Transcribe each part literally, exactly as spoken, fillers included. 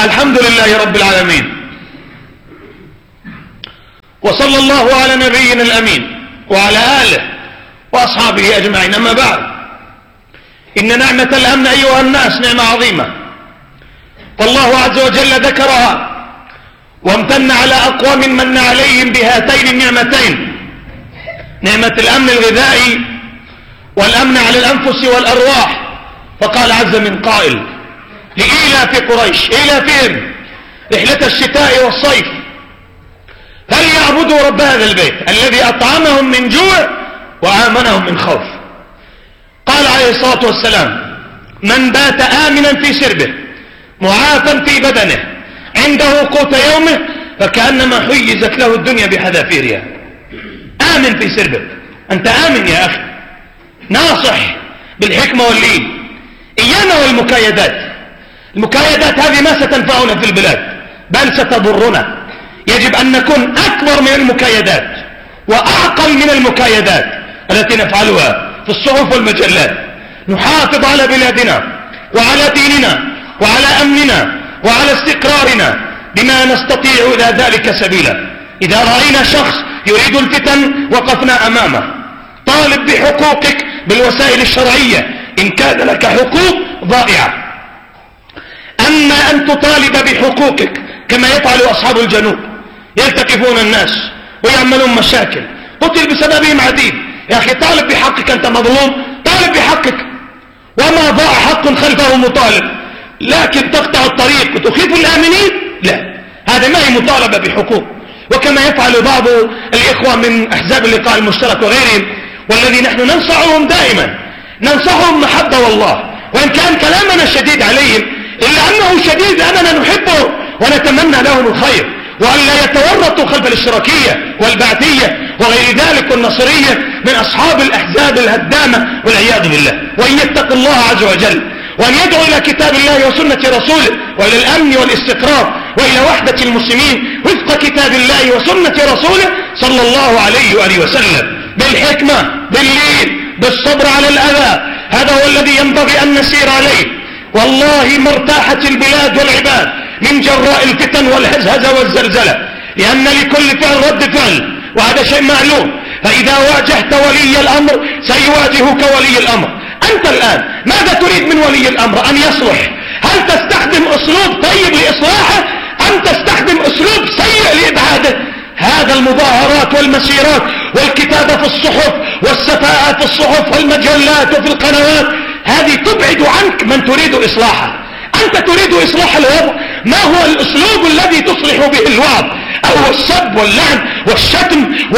الحمد لله رب العالمين، وصلى الله على نبينا الأمين وعلى آله وأصحابه أجمعين. أما بعد، إن نعمة الأمن أيها الناس نعمة عظيمة، والله عز وجل ذكرها وامتن على أقوام من عليهم بهاتين النعمتين، نعمة الأمن الغذائي والأمن على الأنفس والأرواح. فقال عز من قائل: لإيلاف قريش إيلافهم رحلة الشتاء والصيف فليعبدوا رب هذا البيت الذي أطعمهم من جوع وآمنهم من خوف. قال عليه الصلاة والسلام: من بات آمنا في سربه معافا في بدنه عنده قوت يومه فكأنما حيزت له الدنيا بحذافيرها. آمن في سربك، أنت آمن يا أخي. ناصح بالحكمة واللين، إيانا والمكايدات. المكايدات هذه ما ستنفعنا في البلاد بل ستضرنا. يجب أن نكون أكبر من المكايدات وأعقل من المكايدات التي نفعلها في الصحف والمجلات. نحافظ على بلادنا وعلى ديننا وعلى أمننا وعلى استقرارنا بما نستطيع إلى ذلك سبيلا. إذا رأينا شخص يريد الفتن وقفنا أمامه. طالب بحقوقك بالوسائل الشرعية إن كان لك حقوق ضائعة. أما أن تطالب بحقوقك كما يفعل أصحاب الجنوب، يلتقفون الناس ويعملون مشاكل قتل بسببهم عديد. يا أخي طالب بحقك، أنت مظلوم، طالب بحقك. وما ضاع حق خلفه مطالب، لكن تقطع الطريق وتخيف الآمنين، لا، هذا ما هي مطالبة بحقوق. وكما يفعل بعض الإخوة من أحزاب اللقاء المشترك وغيرهم، والذي نحن ننصحهم دائما، ننصحهم محبة والله، وإن كان كلامنا شديد عليهم إلا أنه شديد لأننا نحبه ونتمنى لهم الخير، وأن لا يتورطوا خلف الاشتراكية والبعثية وغير ذلك والنصرية من أصحاب الأحزاب الهدامة والعياذ بالله. وإن يتقوا الله عز وجل وأن يدعوا إلى كتاب الله وسنة رسوله وإلى الأمن والاستقرار وإلى وحدة المسلمين وفق كتاب الله وسنة رسوله صلى الله عليه وآله وسلم، بالحكمة باللين بالصبر على الأذى. هذا هو الذي ينبغي أن نسير عليه. والله ما ارتاحت البلاد والعباد من جراء الفتن والهزهزة والزلزلة، لأن لكل فعل رد فعل، وهذا شيء معلوم. فإذا واجهت ولي الأمر سيواجهك ولي الأمر. أنت الآن ماذا تريد من ولي الأمر؟ أن يصلح. هل تستخدم أسلوب طيب لإصلاحه أم تستخدم أسلوب سيء لإبعاده؟ هذا المظاهرات والمسيرات والكتابة في الصحف والسفاءات في الصحف والمجلات وفي القنوات، هذه تبعد عنك من تريد إصلاحه. أنت تريد إصلاح الوضع، ما هو الأسلوب الذي تصلح به الوضع؟ أو السب واللعن والشتم و...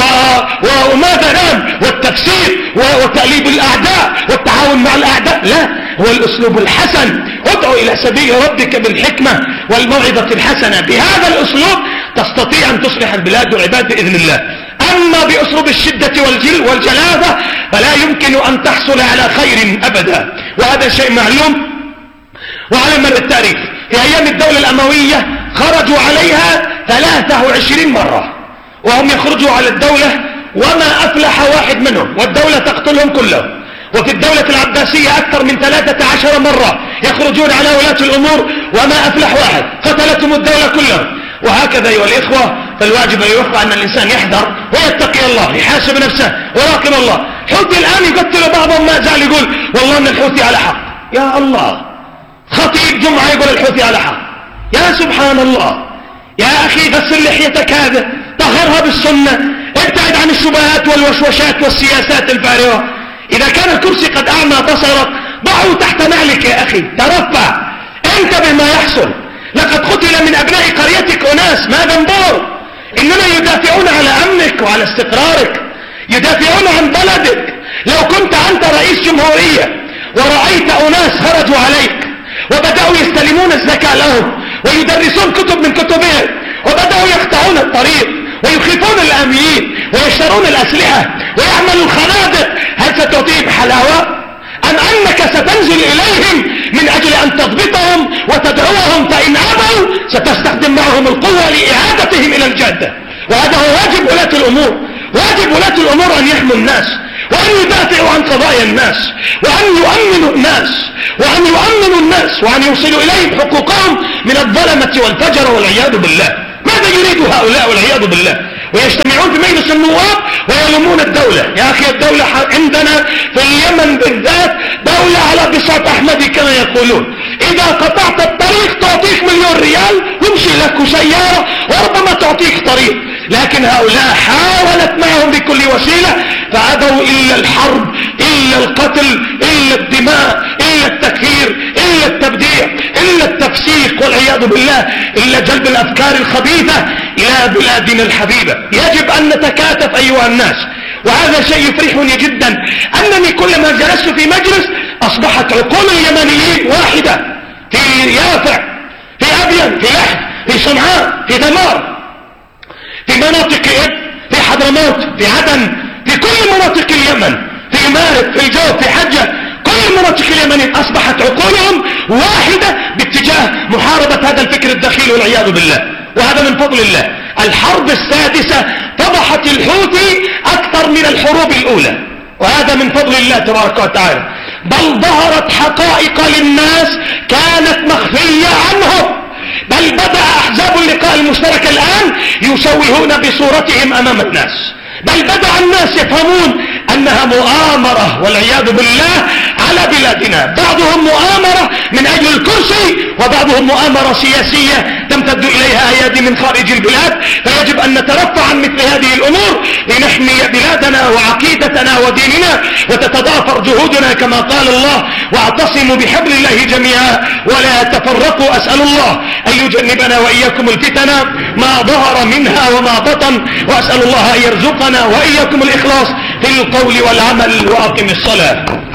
وماذا نام والتكسير وتأليب الأعداء والتعاون مع الأعداء؟ لا، هو الأسلوب الحسن. ادعو إلى سبيل ربك بالحكمة والموعظة الحسنة. بهذا الأسلوب تستطيع أن تصلح البلاد والعباد بإذن الله. أما بأسلوب الشدة والجل والجلافة فلا يمكن أن تحصل على خير أبدا، وهذا شيء معلوم. وعلى مر التاريخ في أيام الدولة الأموية خرجوا عليها ثلاثة وعشرين مرة، وهم يخرجوا على الدولة وما أفلح واحد منهم، والدولة تقتلهم كلهم. وفي الدولة العباسية أكثر من ثلاثة عشر مرة يخرجون على ولاة الأمور وما أفلح واحد، قتلتهم الدولة كلهم. وهكذا أيها الإخوة، فالواجب أيها الإخوة أن الإنسان يحذر ويتقي الله، يحاسب نفسه ويراقب الله. حوثي الآن يقتل بعضهم، ما زال يقول والله أن الحوثي على حق. يا الله، خطيب جمعة يقول الحوثي على حق. يا سبحان الله. يا أخي غسل لحيتك، هذا طهرها بالسنة، ابتعد عن الشبهات والوشوشات والسياسات الفارغة. إذا كان الكرسي قد أعمى بصرك ضعه تحت نعلك يا أخي، ترفع، انتبه ما يحصل. لقد قتل من أبناء قريتك أناس ما ذنبهم، إنما يدافعون على أمنك وعلى استقرارك، يدافعون عن بلدك. لو كنت أنت رئيس جمهورية ورأيت أناس خرجوا عليك وبدأوا يستلمون الزكاة لهم ويدرسون كتب من كتبهم وبدأوا يقطعون الطريق ويخيفون الآمنين ويشترون الأسلحة ويعملوا الخنادق، هل ستعطيهم حلاوة؟ أم أنك ستنزل إليهم من أجل أن تضبطهم وتدعوهم، فإن أبوا ستستخدم معهم القوة لإعادتهم إلى الجادة. وهذا هو واجب ولاة الأمور. واجب ولاة الأمور أن يحموا الناس وأن يدافعوا عن قضايا الناس، وأن يؤمنوا الناس، وأن يؤمنوا الناس، وأن يوصلوا إليهم حقوقهم من الظلمة والفجر والعياذ بالله. ماذا يريد هؤلاء والعياذ بالله؟ ويجتمعون في مجلس النواب ويلومون الدولة. يا أخي الدولة عندنا في اليمن بالذات دولة على بساط أحمدي كما يقولون، إذا قطعت الطريق تعطيك مليون ريال وامشي لك سيارة وربما تعطيك طريق. لكن هؤلاء حاولت معهم بكل وسيلة فأبوا إلا الحرب، إلا القتل، إلا الدماء، إلا التكفير، إلا التبديع، إلا التفسيق والعياذ بالله، إلا جلب الأفكار الخبيثة إلى بلادنا الحبيبة. يجب أن نتكاتف أيها الناس، وهذا شيء يفرحني جدا أنني كلما جلست في مجلس أصبحت عقول اليمنيين واحدة، في يافع، في أبين، في لحج، في صنعاء، في دمار، في مناطق إب، في حضرموت، في عدن، في كل مناطق اليمن، في مارب، في الجوف، في حجة، كل مناطق اليمن أصبحت عقولهم واحدة باتجاه محاربة هذا الفكر الدخيل والعياذ بالله. وهذا من فضل الله. الحرب السادسة فضحت الحوثي أكثر من الحروب الأولى، وهذا من فضل الله تبارك وتعالى. بل ظهرت حقائق للناس كانت مخفية عنهم، بل بدأ أحزاب اللقاء المشترك الآن يشوهون بصورتهم أمام الناس، بل بدأ الناس يفهمون أنها مؤامرة والعياذ بالله على بلادنا. بعضهم مؤامرة من أجل الكرسي، وبعضهم مؤامرة سياسية تمتد إليها أيادي من خارج البلاد. فيجب أن نترفع عن مثل هذه الأمور لنحمي بلادنا وعقيدتنا وديننا، وتتضافر جهودنا كما قال الله: واعتصموا بحبل الله جميعا ولا تفرقوا. أسأل الله أن يجنبنا وإياكم الفتن ما ظهر منها وما بطن، وأسأل الله أن يرزقنا وإياكم الإخلاص في القول والعمل. وأقم الصلاة.